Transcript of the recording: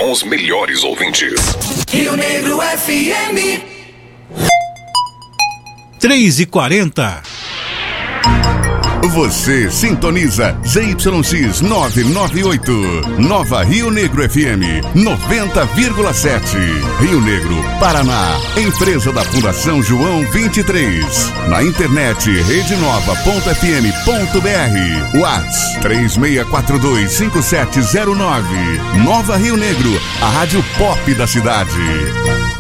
com os melhores ouvintes. Rio Negro FM. 3h40. Você sintoniza ZYX 998, Nova Rio Negro FM 90,7. Rio Negro, Paraná. Empresa da Fundação João 23. Na internet redenova.fm.br. Whats 36425709. Nova Rio Negro, a rádio pop da cidade.